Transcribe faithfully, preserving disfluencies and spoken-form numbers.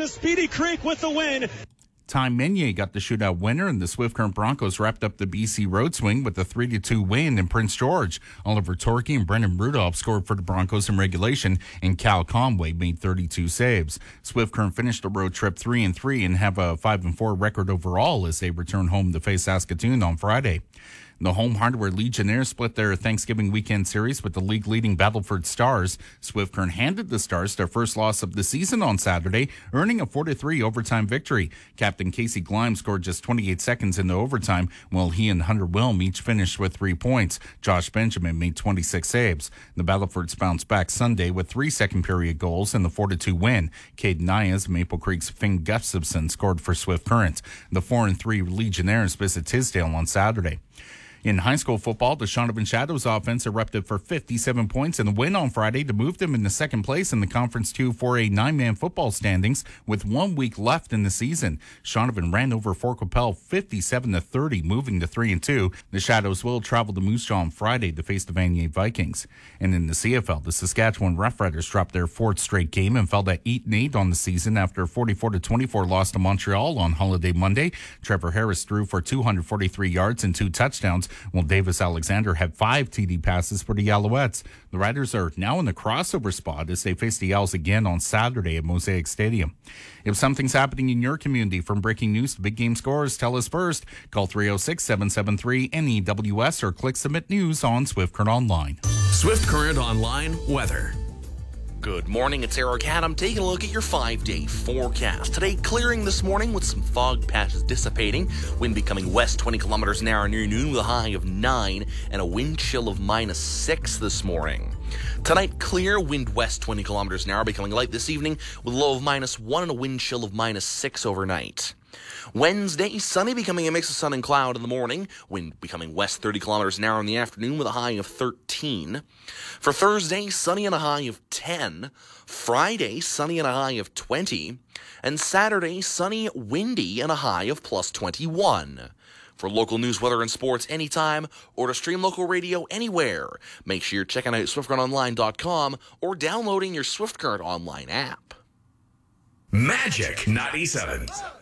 Speedy Creek with the win. Ty Menier got the shootout winner, and the Swift Current Broncos wrapped up the B C Road Swing with a three to two win in Prince George. Oliver Torkey and Brendan Rudolph scored for the Broncos in regulation, and Cal Conway made thirty-two saves. Swift Current finished the road trip three and three and have a five and four record overall as they return home to face Saskatoon on Friday. The Home Hardware Legionnaires split their Thanksgiving weekend series with the league-leading Battleford Stars. Swift Current handed the Stars their first loss of the season on Saturday, earning a four to three overtime victory. Captain Casey Gleim scored just twenty-eight seconds into overtime, while he and Hunter Wilm each finished with three points. Josh Benjamin made twenty-six saves. The Battlefords bounced back Sunday with three second-period goals in the four to two win. Caden Nyas, Maple Creek's Finn Gustafson, scored for Swift Current. The four and three Legionnaires visit Tisdale on Saturday. In high school football, the Shaunavon Shadows offense erupted for fifty-seven points in the win on Friday to move them into second place in the Conference two four A nine-man football standings with one week left in the season. Shaunavon ran over Fort Qu'Appelle fifty-seven to thirty, moving to three and two. The Shadows will travel to Moose Jaw on Friday to face the Vanier Vikings. And in the C F L, the Saskatchewan Roughriders dropped their fourth straight game and fell to eight and eight on the season after a forty-four to twenty-four loss to Montreal on Holiday Monday. Trevor Harris threw for two hundred forty-three yards and two touchdowns, while Davis Alexander had five T D passes for the Alouettes. The Riders are now in the crossover spot as they face the Owls again on Saturday at Mosaic Stadium. If something's happening in your community, from breaking news to big game scores, tell us first. Call three oh six, seven seven three, N E W S or click Submit News on Swift Current Online. Swift Current Online weather. Good morning, it's Eric Adam taking a look at your five-day forecast. Today, clearing this morning with some fog patches dissipating. Wind becoming west twenty kilometers an hour near noon with a high of nine and a wind chill of minus six this morning. Tonight, clear, wind west twenty kilometers an hour, becoming light this evening with a low of minus one and a wind chill of minus six overnight. Wednesday, sunny, becoming a mix of sun and cloud in the morning. Wind becoming west thirty kilometers an hour in the afternoon with a high of thirteen. For Thursday, sunny and a high of ten. Friday, sunny and a high of twenty. And Saturday, sunny, windy, and a high of plus twenty-one. For local news, weather, and sports anytime, or to stream local radio anywhere, make sure you're checking out swift current online dot com or downloading your Swift Current Online app. Magic ninety-seven.